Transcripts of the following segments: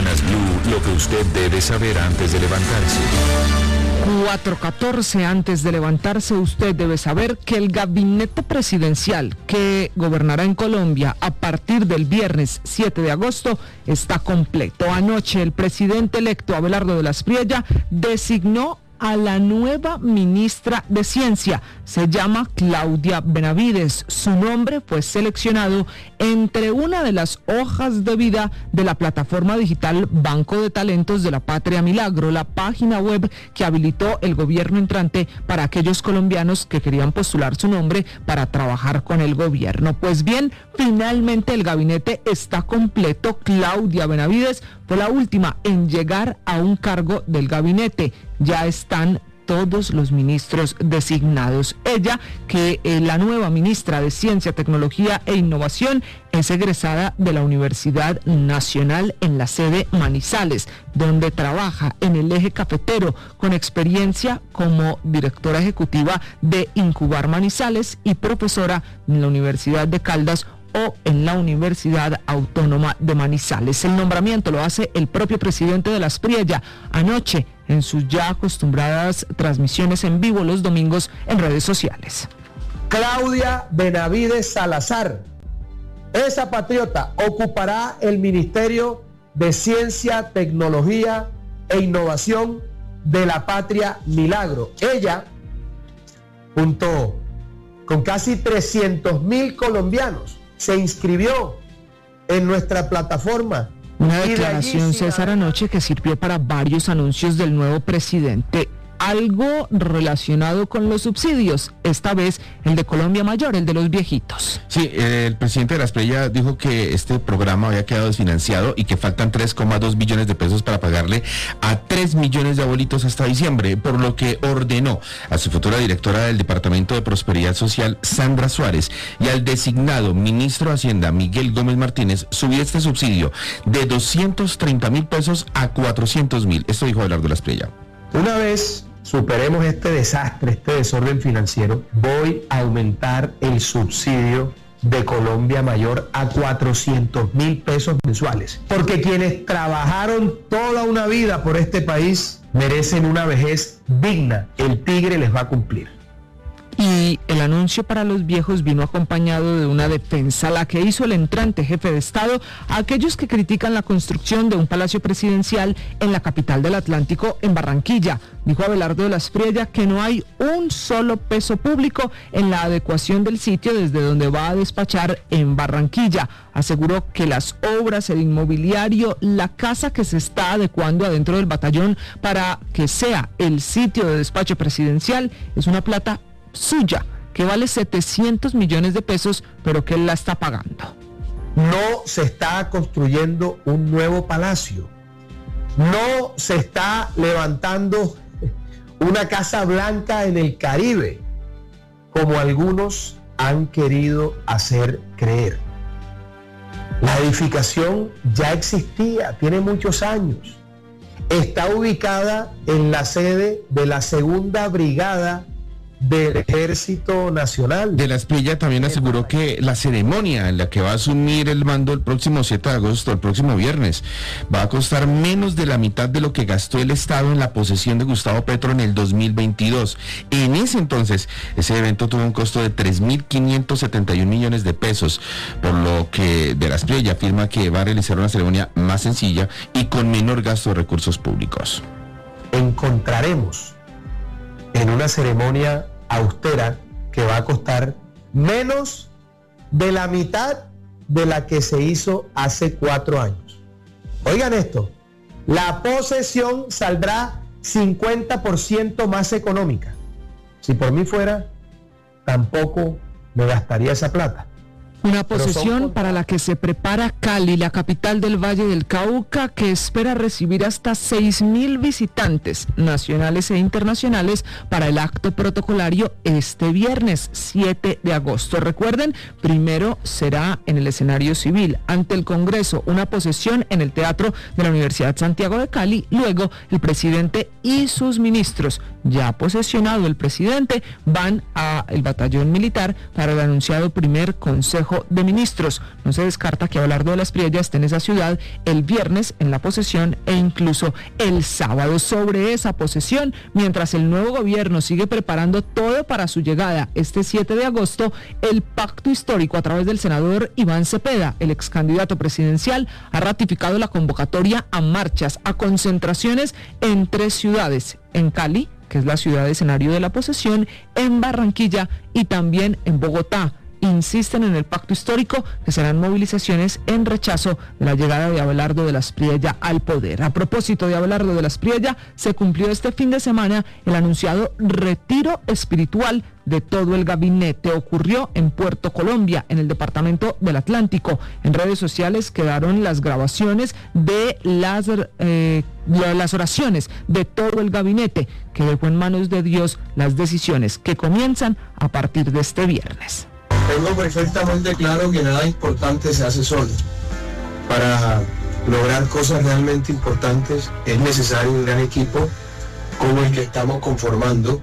Mañanas Blue, lo que usted debe saber antes de levantarse. 4:14, antes de levantarse, usted debe saber que el gabinete presidencial que gobernará en Colombia a partir del viernes 7 de agosto está completo. Anoche el presidente electo Abelardo de la Espriella designó a la nueva ministra de Ciencia. Se llama Claudia Benavides. Su nombre fue seleccionado entre una de las hojas de vida de la plataforma digital Banco de Talentos de la Patria Milagro, la página web que habilitó el gobierno entrante para aquellos colombianos que querían postular su nombre para trabajar con el gobierno. Pues bien, finalmente el gabinete está completo. Claudia Benavides fue la última en llegar a un cargo del gabinete. Ya están todos los ministros designados. Ella, que la nueva ministra de Ciencia, Tecnología e Innovación, es egresada de la Universidad Nacional en la sede Manizales, donde trabaja en el eje cafetero, con experiencia como directora ejecutiva de Incubar Manizales y profesora en la Universidad de Caldas o en la Universidad Autónoma de Manizales. El nombramiento lo hace el propio presidente de la Espriella anoche en sus ya acostumbradas transmisiones en vivo los domingos en redes sociales. Claudia Benavides Salazar, esa patriota, ocupará el Ministerio de Ciencia, Tecnología e Innovación de la Patria Milagro. Ella, junto con casi 300,000 colombianos, se inscribió en nuestra plataforma. Una declaración, César, anoche que sirvió para varios anuncios del nuevo presidente. Algo relacionado con los subsidios, esta vez el de Colombia Mayor, el de los viejitos. Sí, el presidente de la Espriella dijo que este programa había quedado desfinanciado y que faltan 3,2 billones de pesos para pagarle a 3 millones de abuelitos hasta diciembre, por lo que ordenó a su futura directora del Departamento de Prosperidad Social, Sandra Suárez, y al designado ministro de Hacienda, Miguel Gómez Martínez, subir este subsidio de 230,000 pesos a 400,000. Esto dijo Abelardo de la Espriella. Una vez superemos este desastre, este desorden financiero, voy a aumentar el subsidio de Colombia Mayor a 400,000 pesos mensuales. Porque quienes trabajaron toda una vida por este país merecen una vejez digna. El tigre les va a cumplir. Y el anuncio para los viejos vino acompañado de una defensa, la que hizo el entrante jefe de Estado a aquellos que critican la construcción de un palacio presidencial en la capital del Atlántico, en Barranquilla. Dijo Abelardo de la Espriella que no hay un solo peso público en la adecuación del sitio desde donde va a despachar en Barranquilla. Aseguró que las obras, el inmobiliario, la casa que se está adecuando adentro del batallón para que sea el sitio de despacho presidencial es una plata suya, que vale 700 millones de pesos, pero que él la está pagando. No se está construyendo un nuevo palacio. No se está levantando una Casa Blanca en el Caribe, como algunos han querido hacer creer. La edificación ya existía, tiene muchos años. Está ubicada en la sede de la Segunda Brigada del Ejército Nacional. De la Espriella también aseguró que la ceremonia en la que va a asumir el mando el próximo 7 de agosto, el próximo viernes, va a costar menos de la mitad de lo que gastó el Estado en la posesión de Gustavo Petro en el 2022. En ese entonces, ese evento tuvo un costo de 3.571 millones de pesos, por lo que de la Espriella afirma que va a realizar una ceremonia más sencilla y con menor gasto de recursos públicos. Encontraremos en una ceremonia austera que va a costar menos de la mitad de la que se hizo hace 4 años. Oigan esto, la posesión saldrá 50% más económica. Si por mí fuera, tampoco me gastaría esa plata. Una posesión para la que se prepara Cali, la capital del Valle del Cauca, que espera recibir hasta 6,000 visitantes nacionales e internacionales para el acto protocolario este viernes 7 de agosto. Recuerden, primero será en el escenario civil, ante el Congreso, una posesión en el Teatro de la Universidad Santiago de Cali. Luego, el presidente y sus ministros, ya posesionado el presidente, van al batallón militar para el anunciado primer Consejo Consejo de Ministros. No se descarta que Abelardo de las Priella esté en esa ciudad el viernes en la posesión e incluso el sábado. Sobre esa posesión, mientras el nuevo gobierno sigue preparando todo para su llegada este 7 de agosto, el pacto histórico a través del senador Iván Cepeda, el ex candidato presidencial, ha ratificado la convocatoria a marchas, a concentraciones en 3 ciudades: en Cali, que es la ciudad escenario de la posesión, en Barranquilla y también en Bogotá. Insisten en el pacto histórico que serán movilizaciones en rechazo de la llegada de Abelardo de las Priella al poder. A propósito de Abelardo de las Priella, se cumplió este fin de semana el anunciado retiro espiritual de todo el gabinete. Ocurrió en Puerto Colombia, en el departamento del Atlántico. En redes sociales quedaron las grabaciones de las oraciones de todo el gabinete, que dejó en manos de Dios las decisiones que comienzan a partir de este viernes. Tengo perfectamente claro que nada importante se hace solo. Para lograr cosas realmente importantes es necesario un gran equipo como el que estamos conformando,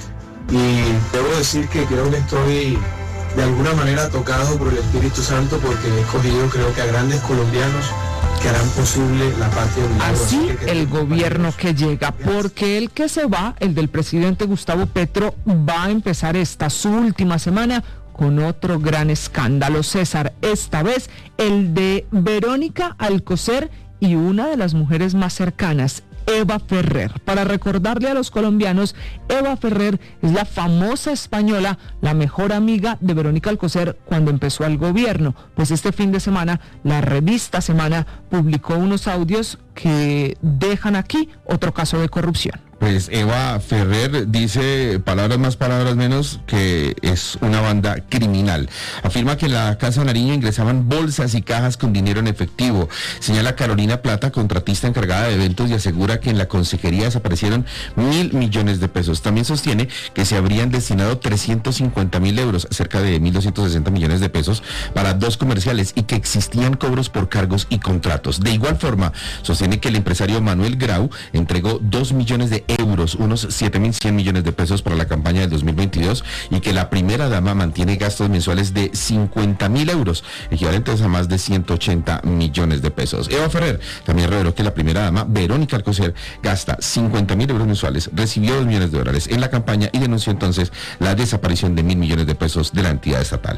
y debo decir que creo que estoy de alguna manera tocado por el Espíritu Santo, porque he escogido, creo que, a grandes colombianos que harán posible la patria unida. Así el gobierno que llega, porque el que se va, el del presidente Gustavo Petro, va a empezar esta su última semana con otro gran escándalo, César, esta vez el de Verónica Alcocer y una de las mujeres más cercanas, Eva Ferrer. Para recordarle a los colombianos, Eva Ferrer es la famosa española, la mejor amiga de Verónica Alcocer cuando empezó al gobierno. Pues este fin de semana, la revista Semana publicó unos audios que dejan aquí otro caso de corrupción. Pues Eva Ferrer dice, palabras más, palabras menos, que es una banda criminal. Afirma que en la Casa Nariño ingresaban bolsas y cajas con dinero en efectivo. Señala Carolina Plata, contratista encargada de eventos, y asegura que en la consejería desaparecieron 1.000 millones de pesos. También sostiene que se habrían destinado 350.000 euros, cerca de 1.260 millones de pesos, para 2 comerciales, y que existían cobros por cargos y contratos. De igual forma, sostiene que el empresario Manuel Grau entregó 2 millones de euros, unos 7.100 millones de pesos, para la campaña del 2022, y que la primera dama mantiene gastos mensuales de 50.000 euros, equivalentes a más de 180 millones de pesos. Eva Ferrer también reveló que la primera dama, Verónica Alcocer, gasta 50.000 euros mensuales, recibió 2 millones de dólares en la campaña y denunció entonces la desaparición de 1.000 millones de pesos de la entidad estatal.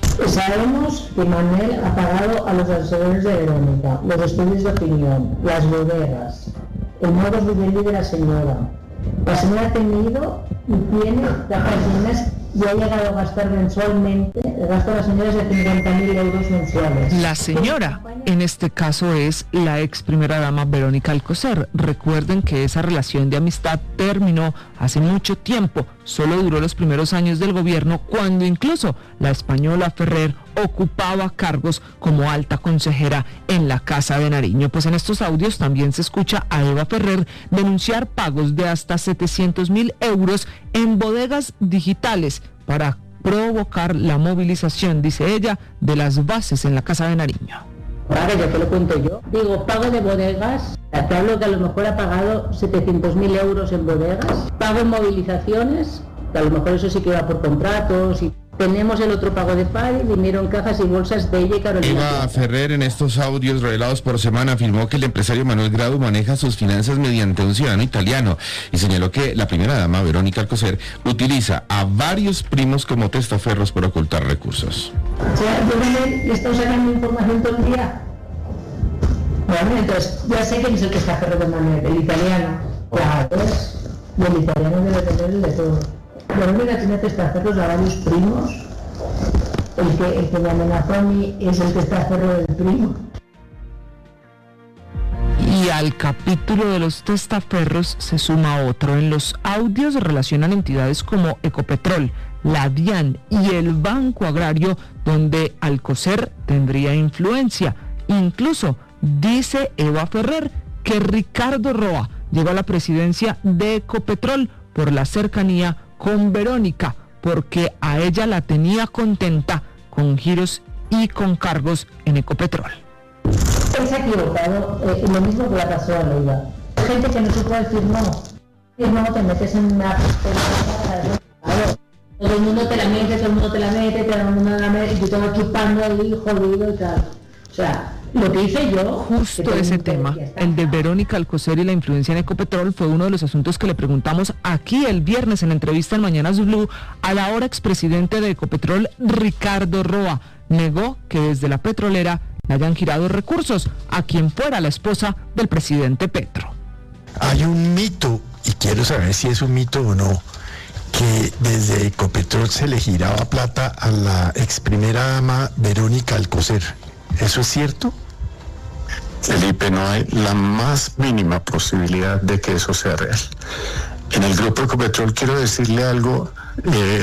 Sabemos que Manuel ha pagado a los asesores de Verónica, los estudios de opinión, las bodegas, el modo vivendi de la señora. La señora ha tenido y tiene cajas llenas y ha llegado a gastar mensualmente, el gasto de la señora es de 50.000 euros mensuales. La señora, en este caso, es la ex primera dama Verónica Alcocer. Recuerden que esa relación de amistad terminó hace mucho tiempo, solo duró los primeros años del gobierno, cuando incluso la española Ferrer ocupaba cargos como alta consejera en la Casa de Nariño. Pues en estos audios también se escucha a Eva Ferrer denunciar pagos de hasta 700.000 euros en bodegas digitales para provocar la movilización, dice ella, de las bases en la Casa de Nariño. Vale, ya te lo cuento yo. Digo, pago de bodegas, te hablo que a lo mejor ha pagado 700.000 euros en bodegas, pago en movilizaciones, que a lo mejor eso sí que va por contratos, y tenemos el otro pago de PARI, dinero en cajas y bolsas de ella y Carolina. Eva Ferrer, en estos audios revelados por Semana, afirmó que el empresario Manuel Grau maneja sus finanzas mediante un ciudadano italiano, y señaló que la primera dama, Verónica Alcocer, utiliza a varios primos como testaferros para ocultar recursos. O sea, yo le estoy sacando información todo el día. Bueno, entonces, ya sé quién es el testaferro de Manuel, el italiano. Claro, y el italiano debe tener el de todo. Verónica tiene testaferros a varios primos. El que me amenazó a mí es el testaferro del primo. Y al capítulo de los testaferros se suma otro. En los audios relacionan entidades como Ecopetrol, la DIAN y el Banco Agrario, donde Alcocer tendría influencia. Incluso dice Eva Ferrer que Ricardo Roa llegó a la presidencia de Ecopetrol por la cercanía con Verónica, porque a ella la tenía contenta con giros y con cargos en Ecopetrol. Se ha equivocado, lo mismo que la pasó a Leida. Hay gente que no se puede decir no. Y no te metes en una... Todo el mundo te la mete, todo el mundo te la mete, y yo tengo aquí pando ahí jodido y tal. O sea, lo que hice yo... Justo ese tema, el de Verónica Alcocer y la influencia en Ecopetrol, fue uno de los asuntos que le preguntamos aquí el viernes en la entrevista en Mañanas Blue al ahora expresidente de Ecopetrol, Ricardo Roa. Negó que desde la petrolera le hayan girado recursos a quien fuera la esposa del presidente Petro. Hay un mito, y quiero saber si es un mito o no, que desde Ecopetrol se le giraba plata a la ex primera dama Verónica Alcocer. ¿Eso es cierto? Felipe, no hay la más mínima posibilidad de que eso sea real. En el grupo Ecopetrol quiero decirle algo